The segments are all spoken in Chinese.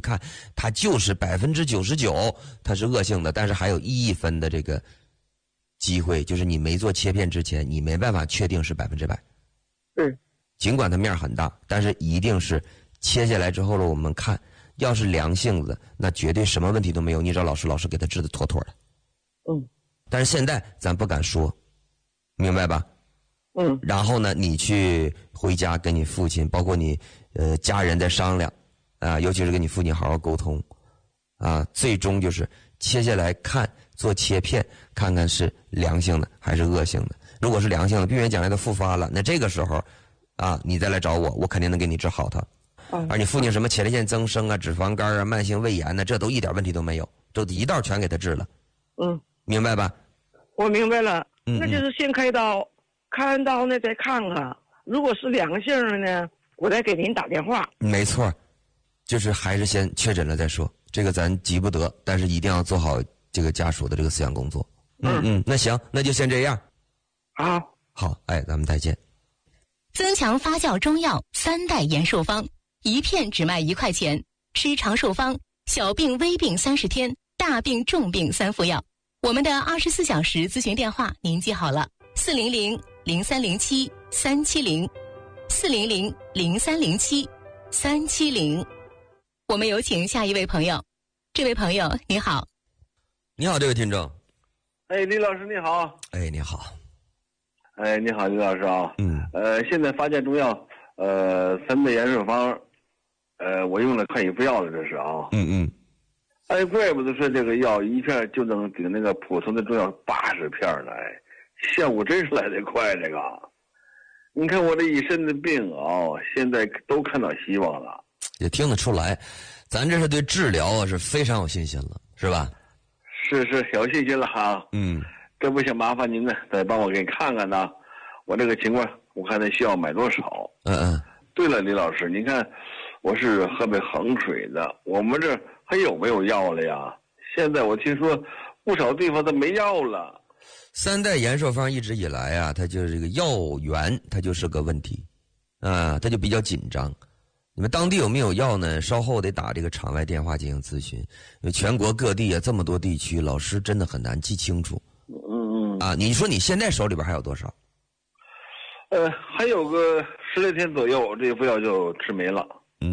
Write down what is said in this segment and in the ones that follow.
看，它就是99%它是恶性的，但是还有1%的这个机会，就是你没做切片之前，你没办法确定是100%。尽管它面很大，但是一定是切下来之后了，我们看，要是良性的，那绝对什么问题都没有，你找老师给他治的妥妥的。但是现在咱不敢说，明白吧？然后呢，你去回家跟你父亲，包括你家人在商量啊，尤其是跟你父亲好好沟通啊，最终就是切下来看，做切片，看看是良性的还是恶性的。如果是良性的，避免将来的复发了，那这个时候啊，你再来找我，我肯定能给你治好它。而你父亲什么前列腺增生啊、脂肪肝啊、慢性胃炎呢，这都一点问题都没有，都一道全给他治了。明白吧？ 我明白了。那就是先开刀，开完刀呢再看看，如果是良性的呢，我再给您打电话。 没错，就是还是先确诊了再说，这个咱急不得，但是一定要做好这个家属的这个思想工作。那行，那就先这样。好，哎，咱们再见。 增强发酵中药3代延寿方，一片只卖1块钱，吃长寿方，小病微病30天，大病重病3副药。我们的24小时咨询电话您记好了，400-0307-370，400-0307-370。我们有请下一位朋友。这位朋友你好。 你好，这位听众。 李老师你好。 你好。 你好，李老师啊。现在发现中药3代延寿方，我用了快1副药了，这是啊。怪不得说这个药一片就能顶那个普通的中药80片了，效果真是来得快。这个，你看我这一身的病啊，现在都看到希望了。 也听得出来，咱这是对治疗啊是非常有信心了，是吧？ 是有信心了哈。这不想麻烦您呢，再帮我给看看呢，我这个情况，我看他需要买多少。对了，李老师，您看我是河北衡水的，我们这还有没有药了呀？现在我听说不少地方都没药了。 3代延寿方一直以来啊，它就是这个药源，它就是个问题啊，它就比较紧张。你们当地有没有药呢？稍后得打这个场外电话进行咨询，因为全国各地啊这么多地区，老师真的很难记清楚。你说你现在手里边还有多少？ 还有个10来天左右，这副药就吃没了。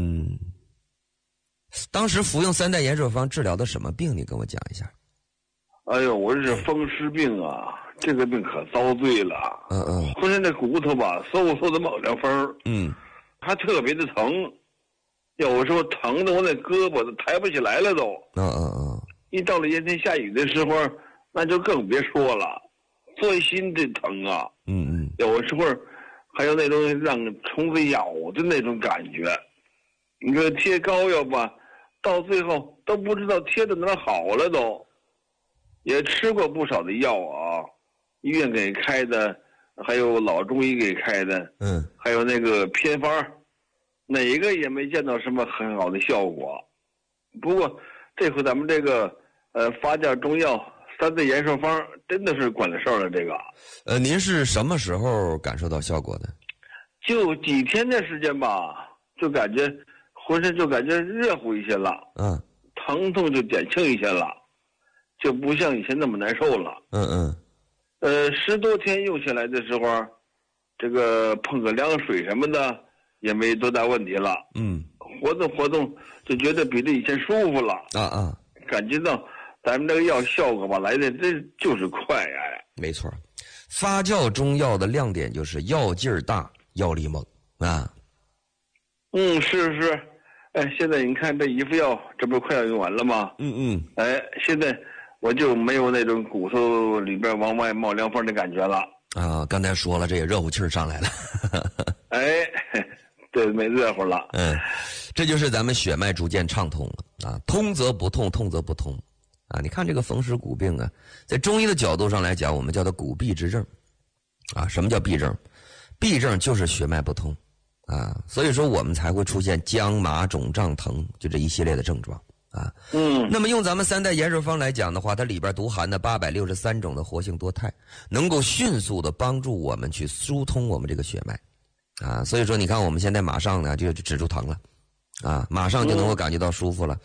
当时服用3代延寿方治疗的什么病？你跟我讲一下。 我这是风湿病啊，这个病可遭罪了。浑身这骨头吧，嗖的冒凉风。还特别的疼，有时候疼的我那胳膊都抬不起来了都。一到了炎天下雨的时候，那就更别说了，钻心的疼啊。有时候还有那种让虫子咬的那种感觉。你说贴膏药吧，到最后都不知道贴的哪好了都。也吃过不少的药啊，医院给开的，还有老中医给开的，还有那个偏方，哪一个也没见到什么很好的效果。不过这回咱们这个发酵中药3代延寿方真的是管了事儿了。这个您是什么时候感受到效果的？ 就几天的时间吧，就感觉浑身就感觉热乎一些了，疼痛就减轻一些了，就不像以前那么难受了。10多天用下来的时候，这个碰个凉水什么的也没多大问题了。活动就觉得比这以前舒服了。感觉到咱们这个药效果吧来的这就是快。 没错，发酵中药的亮点就是药劲儿大，药力猛啊。 是。现在你看这1副药，这不快要用完了吗？现在我就没有那种骨头里边往外冒凉风的感觉了。 刚才说了，这也热乎气儿上来了。 对，没热乎了。 这就是咱们血脉逐渐畅通了啊，通则不痛，痛则不通啊。你看这个风湿骨病啊，在中医的角度上来讲，我们叫它骨痹之症啊。什么叫痹症？痹症就是血脉不通啊，所以说我们才会出现僵麻肿胀疼，就这一系列的症状啊。那么用咱们3代延寿方来讲的话，它里边独含的863种的活性多肽，能够迅速的帮助我们去疏通我们这个血脉啊。所以说你看我们现在马上呢就止住疼了啊，马上就能够感觉到舒服了。